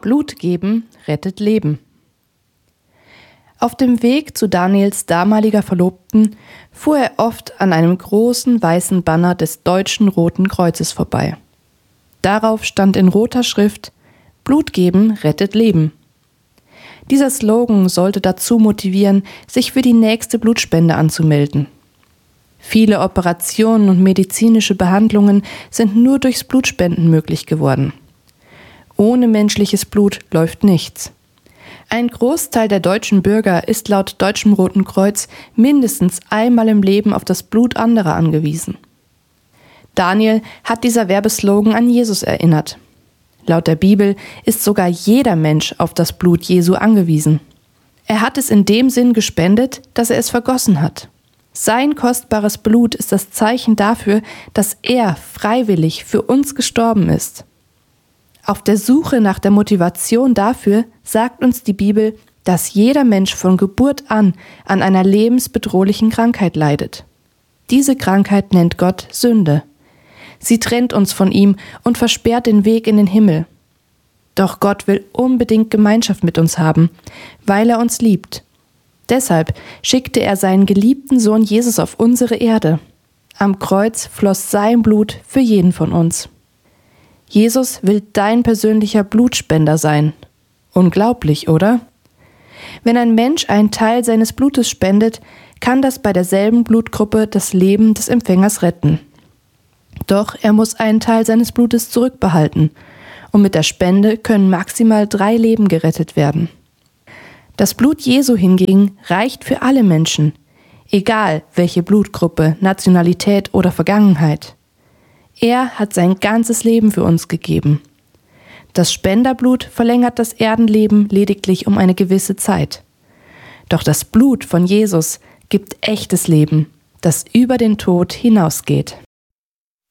Blut geben rettet Leben. Auf dem Weg zu Daniels damaliger Verlobten fuhr er oft an einem großen weißen Banner des Deutschen Roten Kreuzes vorbei. Darauf stand in roter Schrift: Blut geben rettet Leben. Dieser Slogan sollte dazu motivieren, sich für die nächste Blutspende anzumelden. Viele Operationen und medizinische Behandlungen sind nur durchs Blutspenden möglich geworden. Ohne menschliches Blut läuft nichts. Ein Großteil der deutschen Bürger ist laut Deutschem Roten Kreuz mindestens einmal im Leben auf das Blut anderer angewiesen. Daniel hat dieser Werbeslogan an Jesus erinnert. Laut der Bibel ist sogar jeder Mensch auf das Blut Jesu angewiesen. Er hat es in dem Sinn gespendet, dass er es vergossen hat. Sein kostbares Blut ist das Zeichen dafür, dass er freiwillig für uns gestorben ist. Auf der Suche nach der Motivation dafür sagt uns die Bibel, dass jeder Mensch von Geburt an einer lebensbedrohlichen Krankheit leidet. Diese Krankheit nennt Gott Sünde. Sie trennt uns von ihm und versperrt den Weg in den Himmel. Doch Gott will unbedingt Gemeinschaft mit uns haben, weil er uns liebt. Deshalb schickte er seinen geliebten Sohn Jesus auf unsere Erde. Am Kreuz floss sein Blut für jeden von uns. Jesus will dein persönlicher Blutspender sein. Unglaublich, oder? Wenn ein Mensch einen Teil seines Blutes spendet, kann das bei derselben Blutgruppe das Leben des Empfängers retten. Doch er muss einen Teil seines Blutes zurückbehalten und mit der Spende können maximal 3 Leben gerettet werden. Das Blut Jesu hingegen reicht für alle Menschen, egal welche Blutgruppe, Nationalität oder Vergangenheit. Er hat sein ganzes Leben für uns gegeben. Das Spenderblut verlängert das Erdenleben lediglich um eine gewisse Zeit. Doch das Blut von Jesus gibt echtes Leben, das über den Tod hinausgeht.